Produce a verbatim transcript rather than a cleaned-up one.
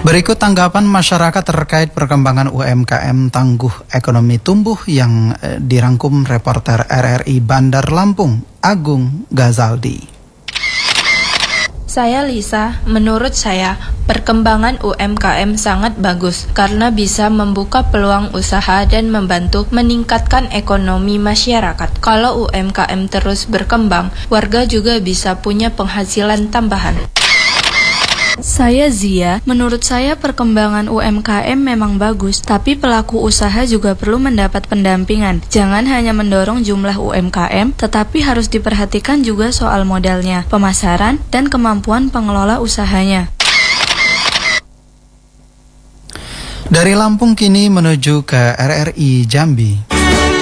Berikut tanggapan masyarakat terkait perkembangan U M K M Tangguh Ekonomi Tumbuh yang eh, dirangkum reporter R R I Bandar Lampung, Agung Gazaldi. Saya Lisa, menurut saya perkembangan U M K M sangat bagus karena bisa membuka peluang usaha dan membantu meningkatkan ekonomi masyarakat. Kalau U M K M terus berkembang, warga juga bisa punya penghasilan tambahan. Saya Zia, menurut saya perkembangan U M K M memang bagus, tapi pelaku usaha juga perlu mendapat pendampingan. Jangan hanya mendorong jumlah U M K M, tetapi harus diperhatikan juga soal modalnya, pemasaran, dan kemampuan pengelola usahanya. Dari Lampung kini menuju ke R R I Jambi.